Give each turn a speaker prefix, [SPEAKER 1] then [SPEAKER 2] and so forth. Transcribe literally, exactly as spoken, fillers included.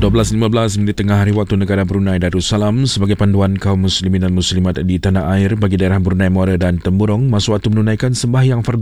[SPEAKER 1] dua belas lima belas minit tengah hari waktu negara Brunei Darussalam sebagai panduan kaum muslimin dan muslimat di tanah air bagi daerah Brunei Muara dan Temburong masa waktu menunaikan sembahyang fardu